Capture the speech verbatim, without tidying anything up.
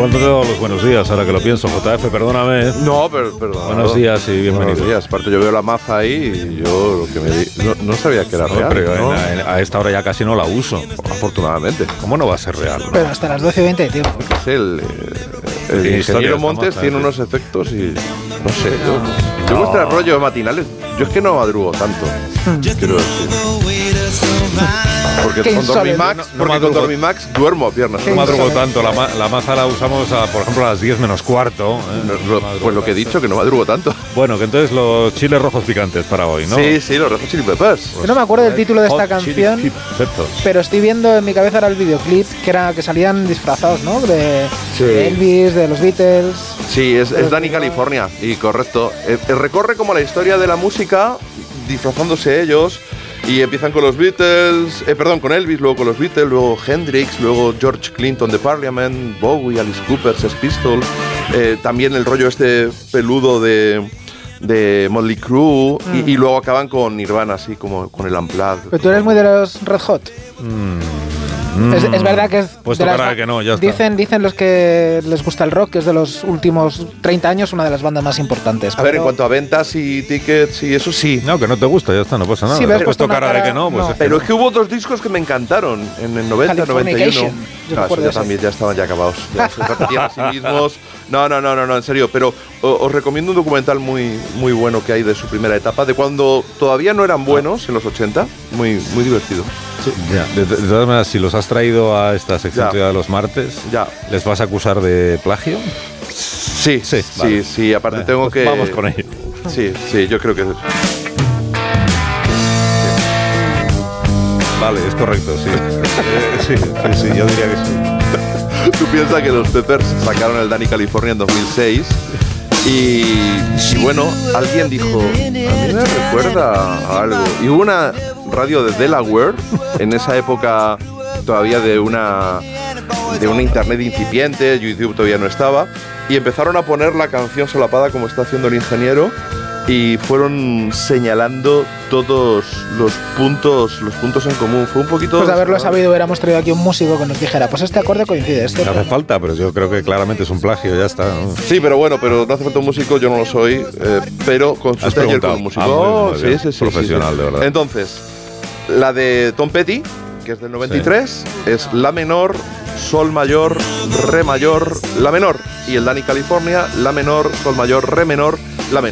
Igual no te he dado los buenos días, ahora que lo pienso, J F, perdóname. No, pero perdón. Buenos días y bienvenido. Buenos días. Aparte yo veo la maza ahí y yo lo que me di, no, no sabía que era No, real. pero ¿no? en- en- a esta hora ya casi no la uso. Afortunadamente. ¿Cómo no va a ser real? no? Pero hasta las doce y veinte de tiempo. Es el, eh, el Sí, ingeniero historias, Montes la maza, tiene sí. unos efectos y no sé. Yo, yo No. vuestros rollos matinales, yo es que no madrugo tanto. Quiero decir. Porque Qué con insólito. Dormimax, No- no porque con madrugo. Dormimax duermo a piernas. Qué No madrugo insolente. tanto, la, ma- la maza la usamos, a, por ejemplo, a las diez menos cuarto. ¿eh? No, No lo- madrugo pues lo que he tanto. dicho, que no madrugo tanto. Bueno, que entonces los chiles rojos picantes para hoy, ¿no? Sí, sí, los Red Hot Chili Peppers. Yo no me acuerdo del título de esta Hot Chili canción, Peppers. pero estoy viendo en mi cabeza ahora el videoclip que era que salían disfrazados, ¿no? De, Sí. de Elvis, de los Beatles. Sí, es, es Pero Danny que- California, y correcto. Eh, eh, recorre como la historia de la música, disfrazándose ellos, y empiezan con los Beatles, eh, perdón, con Elvis, luego con los Beatles, luego Hendrix, luego George Clinton de Parliament, Bowie, Alice Cooper, Sex Pistols, eh, también el rollo este peludo de, de Motley Crue, Mm. y, y luego acaban con Nirvana, así como con el Unplugged. Pero tú eres muy de los Red Hot. Es, es verdad que es Puesto de las cara ba- de que no, ya está. Dicen, dicen los que les gusta el rock que es de los últimos treinta años una de las bandas más importantes. A ver, en pero- cuanto a ventas y tickets y eso sí. No, que no te gusta, ya está, no pasa nada. Sí, Te pero has has puesto puesto una cara de cara- que no, pues no. es que Pero no. es que hubo otros discos que me encantaron en el noventa, noventa y uno. Californication. Yo me No, acuerdo esos de ya ese. también ya estaban ya acabados. Ya se repetían a sí mismos. No, no, no, no, no, en serio. Pero o- os recomiendo un documental muy, muy bueno que hay de su primera etapa, de cuando todavía no eran buenos, en los ochenta. Muy, muy divertido. Ya, de, de todas maneras, si los has traído a esta sección Ya. tuya de los martes, Ya. ¿les vas a acusar de plagio? Sí, Sí, sí, vale. sí. Aparte Venga, tengo pues que. vamos con ello. Sí, sí, yo creo que. Vale, es correcto, sí. Eh, sí, sí, sí, yo diría que sí. Tú piensas que los Peppers sacaron el Danny California en dos mil seis y, y bueno, alguien dijo, a mí me recuerda a algo. Y hubo una radio de Delaware, en esa época todavía de una, de una internet incipiente, YouTube todavía no estaba, y empezaron a poner la canción solapada como está haciendo el ingeniero, y fueron señalando todos los puntos, los puntos en común. Fue un poquito... Pues de haberlo sabido hubiéramos traído aquí un músico que nos dijera, pues este acorde coincide, este. No hace falta, pero yo creo que claramente es un plagio, ya está, ¿no? Sí, pero bueno, pero no hace falta un músico, yo no lo soy, eh, pero consulté ayer con preguntado. un músico. Ah, muy Oh, bien, sí, muy bien. sí, sí, Profesional, sí, sí. de verdad. Entonces, la de Tom Petty, que es del noventa y tres, es La menor, Sol mayor, Re mayor, La menor. Y el Danny California, La menor, Sol mayor, Re menor,